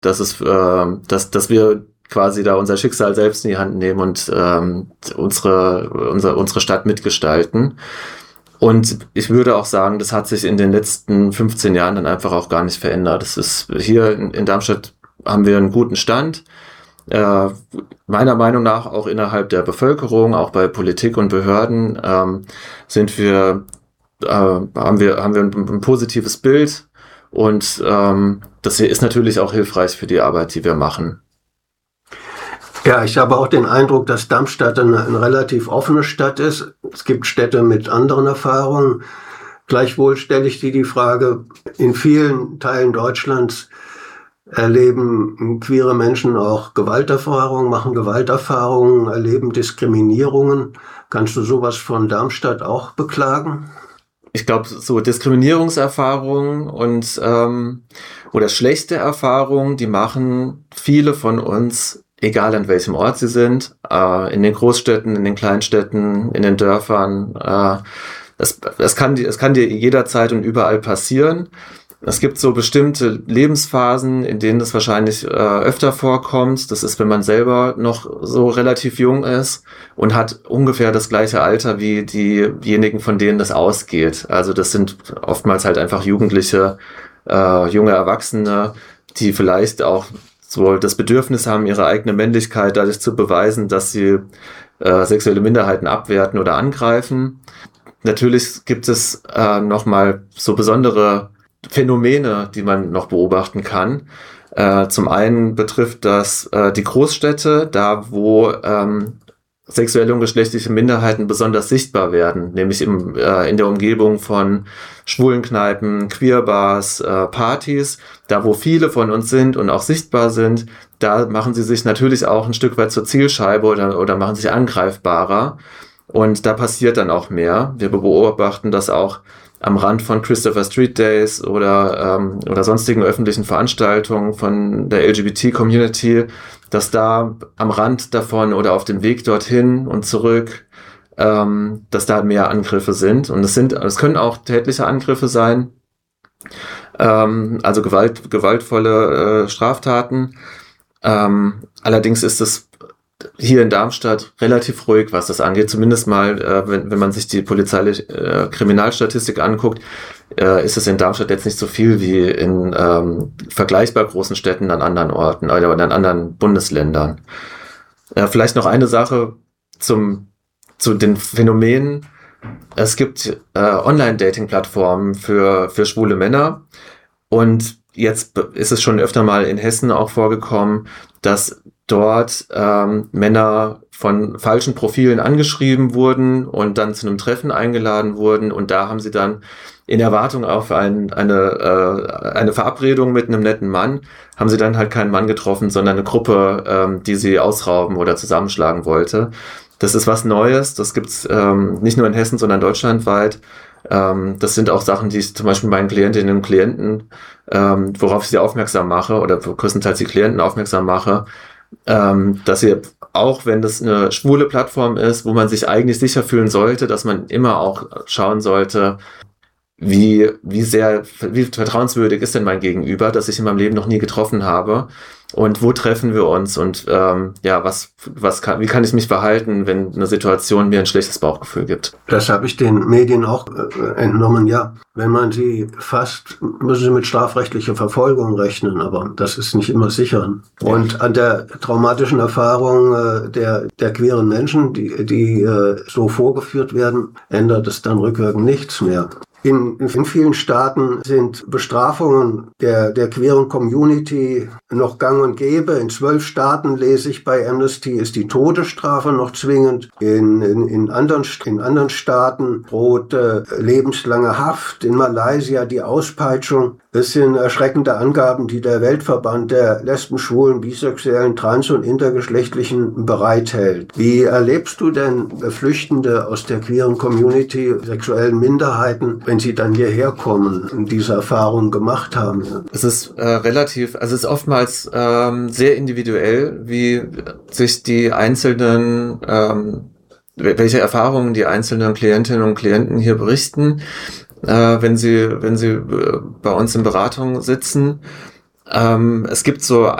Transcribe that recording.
dass wir quasi da unser Schicksal selbst in die Hand nehmen und unsere Stadt mitgestalten. Und ich würde auch sagen, das hat sich in den letzten 15 Jahren dann einfach auch gar nicht verändert. Das ist hier in Darmstadt haben wir einen guten Stand. Meiner Meinung nach auch innerhalb der Bevölkerung, auch bei Politik und Behörden, haben wir ein positives Bild. Und das hier ist natürlich auch hilfreich für die Arbeit, die wir machen. Ja, ich habe auch den Eindruck, dass Darmstadt eine relativ offene Stadt ist. Es gibt Städte mit anderen Erfahrungen. Gleichwohl stelle ich dir die Frage, in vielen Teilen Deutschlands erleben queere Menschen auch Gewalterfahrungen, machen Gewalterfahrungen, erleben Diskriminierungen. Kannst du sowas von Darmstadt auch beklagen? Ich glaube, so Diskriminierungserfahrungen und oder schlechte Erfahrungen, die machen viele von uns, egal an welchem Ort sie sind, in den Großstädten, in den Kleinstädten, in den Dörfern. Es kann dir jederzeit und überall passieren. Es gibt so bestimmte Lebensphasen, in denen das wahrscheinlich öfter vorkommt. Das ist, wenn man selber noch so relativ jung ist und hat ungefähr das gleiche Alter wie diejenigen, von denen das ausgeht. Also das sind oftmals halt einfach Jugendliche, junge Erwachsene, die vielleicht auch so das Bedürfnis haben, ihre eigene Männlichkeit dadurch zu beweisen, dass sie sexuelle Minderheiten abwerten oder angreifen. Natürlich gibt es nochmal so besondere Phänomene, die man noch beobachten kann. Zum einen betrifft das die Großstädte, da wo sexuelle und geschlechtliche Minderheiten besonders sichtbar werden, nämlich in der Umgebung von Schwulenkneipen, Queerbars, Partys, da wo viele von uns sind und auch sichtbar sind, da machen sie sich natürlich auch ein Stück weit zur Zielscheibe oder machen sich angreifbarer und da passiert dann auch mehr. Wir beobachten das auch am Rand von Christopher Street Days oder sonstigen öffentlichen Veranstaltungen von der LGBT-Community, dass da am Rand davon oder auf dem Weg dorthin und zurück, dass da mehr Angriffe sind. Und es können auch tätliche Angriffe sein, also gewaltvolle Straftaten. Allerdings ist es hier in Darmstadt relativ ruhig, was das angeht. Zumindest mal, wenn man sich die polizeiliche Kriminalstatistik anguckt, ist es in Darmstadt jetzt nicht so viel wie in vergleichbar großen Städten an anderen Orten oder in anderen Bundesländern. Vielleicht noch eine Sache zu den Phänomenen. Es gibt Online-Dating-Plattformen für schwule Männer und jetzt ist es schon öfter mal in Hessen auch vorgekommen, dass dort Männer von falschen Profilen angeschrieben wurden und dann zu einem Treffen eingeladen wurden und da haben sie dann in Erwartung auf eine Verabredung mit einem netten Mann, haben sie dann halt keinen Mann getroffen, sondern eine Gruppe, die sie ausrauben oder zusammenschlagen wollte. Das ist was Neues, das gibt's nicht nur in Hessen, sondern deutschlandweit. Das sind auch Sachen, die ich zum Beispiel meinen Klientinnen und Klienten, worauf ich sie aufmerksam mache oder größtenteils die Klienten aufmerksam mache, dass sie, auch wenn das eine schwule Plattform ist, wo man sich eigentlich sicher fühlen sollte, dass man immer auch schauen sollte, wie vertrauenswürdig ist denn mein Gegenüber, das ich in meinem Leben noch nie getroffen habe und wo treffen wir uns und wie kann ich mich verhalten, wenn eine Situation mir ein schlechtes Bauchgefühl gibt. Das habe ich den Medien auch entnommen, ja. Wenn man sie fasst, müssen sie mit strafrechtlicher Verfolgung rechnen, aber das ist nicht immer sicher. Und an der traumatischen Erfahrung der queeren Menschen, die so vorgeführt werden, ändert es dann rückwirkend nichts mehr. In vielen Staaten sind Bestrafungen der queeren Community noch gang und gäbe. In 12 Staaten, lese ich bei Amnesty, ist die Todesstrafe noch zwingend. In anderen Staaten droht lebenslange Haft. In Malaysia die Auspeitschung. Das sind erschreckende Angaben, die der Weltverband der Lesben, Schwulen, Bisexuellen, Trans- und Intergeschlechtlichen bereithält. Wie erlebst du denn Flüchtende aus der queeren Community, sexuellen Minderheiten, wenn sie dann hierher kommen und diese Erfahrungen gemacht haben? Es ist es ist oftmals sehr individuell, wie sich die einzelnen, welche Erfahrungen die einzelnen Klientinnen und Klienten hier berichten, wenn sie bei uns in Beratung sitzen. Es gibt so